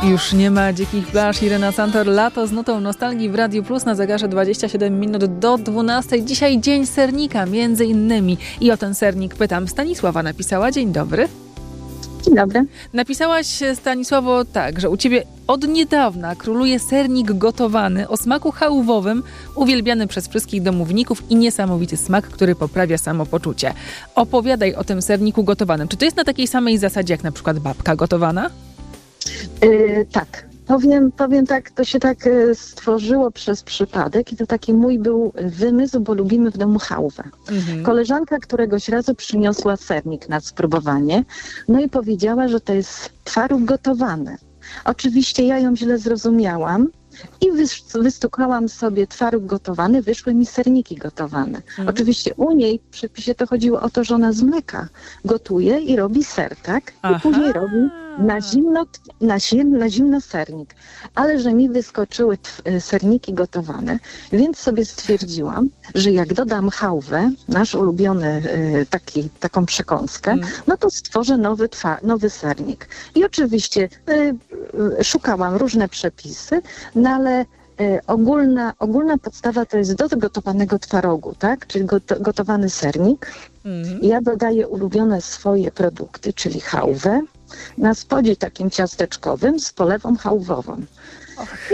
Już nie ma dzikich plaż. Irena Santor, lato z nutą nostalgii w Radiu Plus na zegarze 27 minut do 12. Dzisiaj dzień sernika między innymi. I o ten sernik pytam. Stanisława napisała. Dzień dobry. Dzień dobry. Napisałaś, Stanisławo, tak, że u ciebie od niedawna króluje sernik gotowany o smaku chałwowym, uwielbiany przez wszystkich domowników i niesamowity smak, który poprawia samopoczucie. Opowiadaj o tym serniku gotowanym. Czy to jest na takiej samej zasadzie jak na przykład babka gotowana? Tak. Powiem tak, to się tak stworzyło przez przypadek i to taki mój był wymysł, bo lubimy w domu chałwę. Koleżanka któregoś razu przyniosła sernik na spróbowanie, no i powiedziała, że to jest twaróg gotowany. Oczywiście ja ją źle zrozumiałam i wystukałam sobie twaróg gotowany, wyszły mi serniki gotowane. Oczywiście u niej w przepisie to chodziło o to, że ona z mleka gotuje i robi ser, tak? I później robi na zimno sernik. Ale że mi wyskoczyły serniki gotowane, więc sobie stwierdziłam, że jak dodam chałwę, nasz ulubiony taką przekąskę, no to stworzę nowy sernik. I oczywiście szukałam różne przepisy, no ale ogólna podstawa to jest do gotowanego twarogu, tak? Czyli gotowany sernik. Ja dodaję ulubione swoje produkty, czyli chałwę, na spodzie takim ciasteczkowym z polewą chałwową.